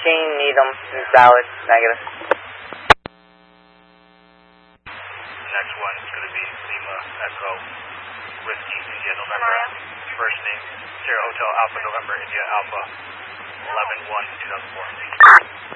Shane Needham, valid, negative. Next one is going to be Lima Echo Whiskey India November. First name Sierra Hotel Alpha November India Alpha 11-1-2004.